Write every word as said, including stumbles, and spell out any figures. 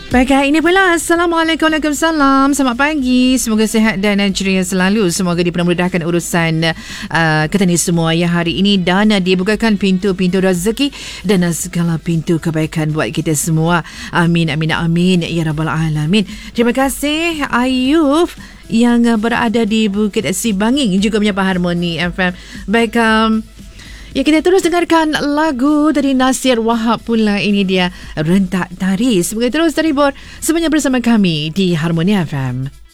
Baik, hari ini pula Assalamualaikum, Waalaikumsalam. Selamat pagi, semoga sihat dan ceria selalu. Semoga dipermudahkan urusan uh, kita ni semua ya hari ini, dan uh, dibukakan pintu-pintu rezeki dan uh, segala pintu kebaikan buat kita semua. Amin, amin, amin ya Rabbal Alamin. Terima kasih Ayub yang uh, berada di Bukit Sibanging, juga menyapa Harmoni F M. Baik, um, ya, kita terus dengarkan lagu dari Nasir Wahab pula. Ini dia Rentak Tari. Semoga terus terhibur semuanya bersama kami di Harmoni F M.